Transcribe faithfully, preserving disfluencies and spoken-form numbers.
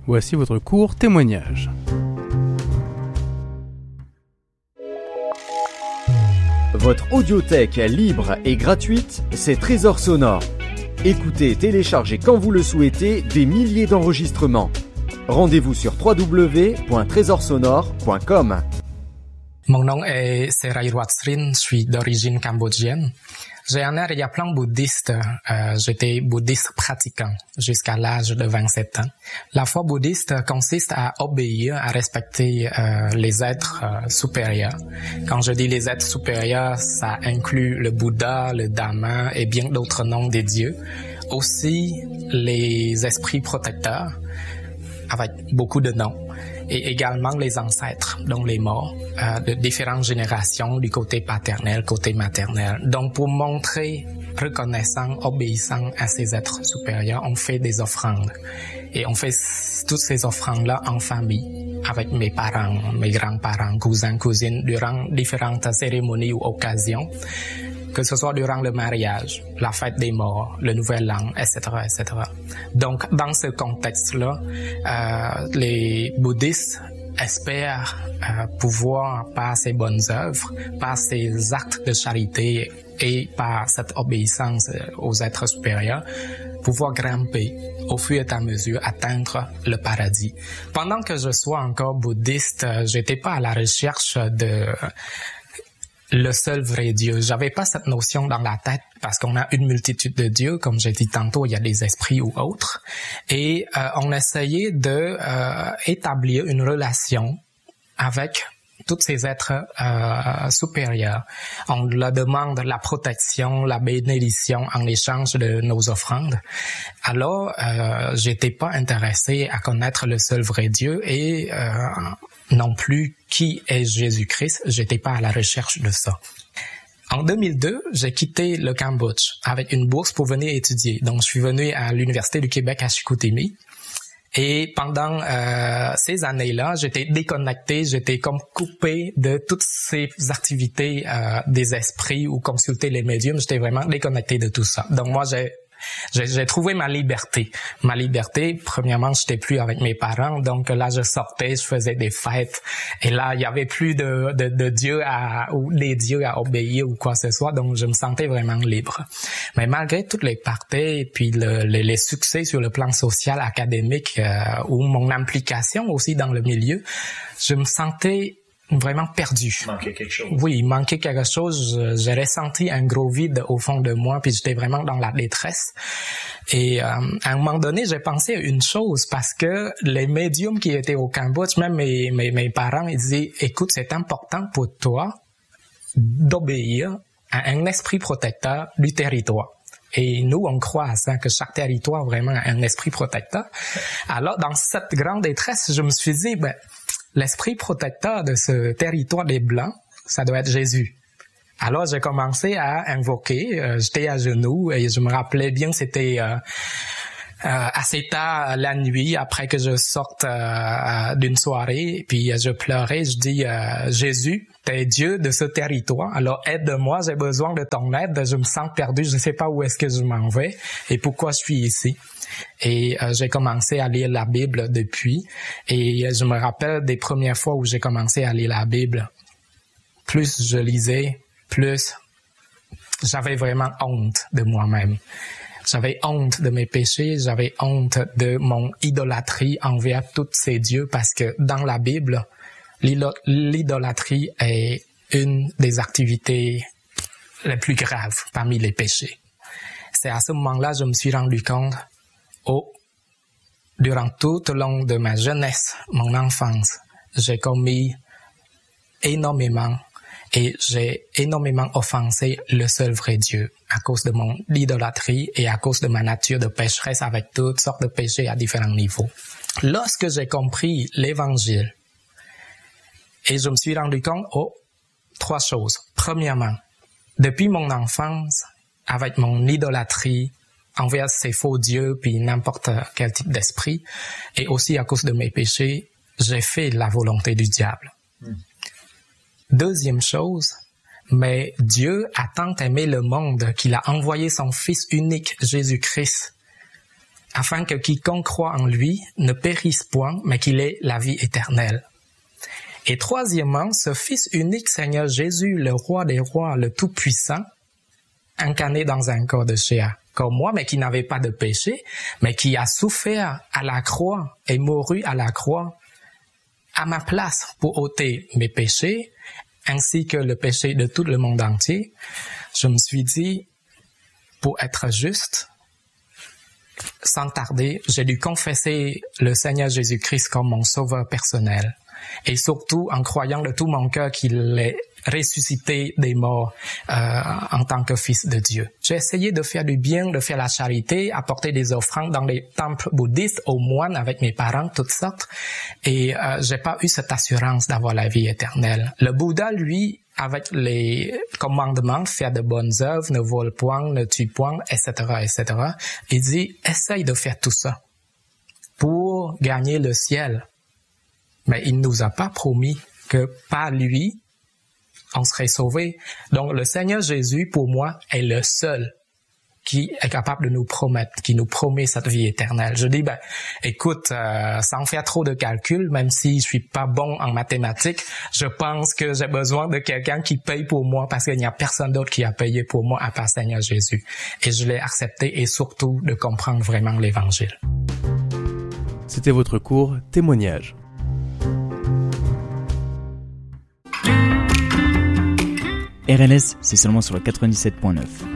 Voici votre court témoignage. Votre audiothèque libre et gratuite, c'est Trésor Sonore. Écoutez et téléchargez quand vous le souhaitez des milliers d'enregistrements. Rendez-vous sur w w w point trésor sonore point com. Mon nom est Serai Watsrin, je suis d'origine cambodgienne. J'ai un arrière-plan bouddhiste. Euh, j'étais bouddhiste pratiquant jusqu'à l'âge de vingt-sept ans. La foi bouddhiste consiste à obéir, à respecter euh, les êtres euh, supérieurs. Quand je dis les êtres supérieurs, ça inclut le Bouddha, le Dhamma et bien d'autres noms des dieux. Aussi les esprits protecteurs, avec beaucoup de noms. Et également les ancêtres, donc les morts, euh, de différentes générations, du côté paternel, côté maternel. Donc pour montrer reconnaissant, obéissant à ces êtres supérieurs, on fait des offrandes. Et on fait toutes ces offrandes-là en famille, avec mes parents, mes grands-parents, cousins, cousines, durant différentes cérémonies ou occasions, que ce soit durant le mariage, la fête des morts, le nouvel an, et cetera, et cetera. Donc, dans ce contexte-là, euh, les bouddhistes espèrent euh, pouvoir, par ces bonnes œuvres, par ces actes de charité et par cette obéissance aux êtres supérieurs, pouvoir grimper au fur et à mesure, atteindre le paradis. Pendant que je sois encore bouddhiste, j'étais pas à la recherche de le seul vrai Dieu. J'avais pas cette notion dans la tête parce qu'on a une multitude de dieux, comme j'ai dit tantôt, il y a des esprits ou autres. Et euh, on essayait de euh, établir une relation avec tous ces êtres euh, supérieurs. On leur demande la protection, la bénédiction en échange de nos offrandes. Alors, euh, j'étais pas intéressé à connaître le seul vrai Dieu et euh, non plus qui est Jésus-Christ. J'étais pas à la recherche de ça. En deux mille deux, j'ai quitté le Cambodge avec une bourse pour venir étudier. Donc, je suis venu à l'Université du Québec à Chicoutimi. Et pendant euh, ces années-là, j'étais déconnecté, j'étais comme coupé de toutes ces activités euh, des esprits ou consulter les médiums. J'étais vraiment déconnecté de tout ça. Donc moi, j'ai J'ai, j'ai trouvé ma liberté. Ma liberté, premièrement, j'étais plus avec mes parents, donc là, je sortais, je faisais des fêtes, et là, il y avait plus de, de, de Dieu à, ou des dieux à obéir ou quoi que ce soit, donc je me sentais vraiment libre. Mais malgré toutes les parties, et puis le, le, les succès sur le plan social, académique, euh, ou mon implication aussi dans le milieu, je me sentais vraiment perdu. Il manquait quelque chose. Oui, il manquait quelque chose. J'ai ressenti un gros vide au fond de moi, puis j'étais vraiment dans la détresse. Et euh, à un moment donné, j'ai pensé à une chose, parce que les médiums qui étaient au Cambodge, même mes, mes, mes parents, ils disaient, écoute, c'est important pour toi d'obéir à un esprit protecteur du territoire. Et nous, on croit à ça, que chaque territoire vraiment a un esprit protecteur. Alors, dans cette grande détresse, je me suis dit, ben, l'esprit protecteur de ce territoire des Blancs, ça doit être Jésus. Alors, j'ai commencé à invoquer, euh, j'étais à genoux et je me rappelais bien que c'était euh, euh, assez tard la nuit, après que je sorte euh, d'une soirée, puis je pleurais, je dis euh, « Jésus, t'es Dieu de ce territoire, alors aide-moi, j'ai besoin de ton aide, je me sens perdu, je ne sais pas où est-ce que je m'en vais et pourquoi je suis ici. » Et euh, j'ai commencé à lire la Bible depuis. Et euh, je me rappelle des premières fois où j'ai commencé à lire la Bible. Plus je lisais, plus j'avais vraiment honte de moi-même. J'avais honte de mes péchés, j'avais honte de mon idolâtrie envers tous ces dieux, parce que dans la Bible, l'idolâtrie est une des activités les plus graves parmi les péchés. C'est à ce moment-là que je me suis rendu compte, oh, durant tout le long de ma jeunesse, mon enfance, j'ai commis énormément et j'ai énormément offensé le seul vrai Dieu à cause de mon idolâtrie et à cause de ma nature de pécheresse avec toutes sortes de péchés à différents niveaux. Lorsque j'ai compris l'Évangile et je me suis rendu compte, oh, trois choses. Premièrement, depuis mon enfance, avec mon idolâtrie envers ces faux dieux, puis n'importe quel type d'esprit, et aussi à cause de mes péchés, j'ai fait la volonté du diable. Mm. Deuxième chose, mais Dieu a tant aimé le monde qu'il a envoyé son Fils unique, Jésus-Christ, afin que quiconque croit en lui ne périsse point, mais qu'il ait la vie éternelle. Et troisièmement, ce Fils unique, Seigneur Jésus, le Roi des rois, le Tout-Puissant, incarné dans un corps de chair, comme moi, mais qui n'avait pas de péché, mais qui a souffert à la croix et mouru à la croix à ma place pour ôter mes péchés, ainsi que le péché de tout le monde entier. Je me suis dit, pour être juste, sans tarder, j'ai dû confesser le Seigneur Jésus-Christ comme mon sauveur personnel. Et surtout en croyant de tout mon cœur qu'il est ressuscité des morts euh, en tant que Fils de Dieu. J'ai essayé de faire du bien, de faire la charité, apporter des offrandes dans les temples bouddhistes, aux moines, avec mes parents, toutes sortes. Et euh, j'ai pas eu cette assurance d'avoir la vie éternelle. Le Bouddha, lui, avec les commandements, faire de bonnes œuvres, ne vole point, ne tue point, et cetera, et cetera, il dit, essaye de faire tout ça pour gagner le ciel. Mais il nous a pas promis que par lui, on serait sauvé. Donc, le Seigneur Jésus, pour moi, est le seul qui est capable de nous promettre, qui nous promet cette vie éternelle. Je dis, ben, écoute, euh, sans faire trop de calculs, même si je suis pas bon en mathématiques, je pense que j'ai besoin de quelqu'un qui paye pour moi parce qu'il n'y a personne d'autre qui a payé pour moi à part Seigneur Jésus. Et je l'ai accepté et surtout de comprendre vraiment l'Évangile. C'était votre cours Témoignage. R L S, c'est seulement sur le quatre-vingt-dix-sept point neuf.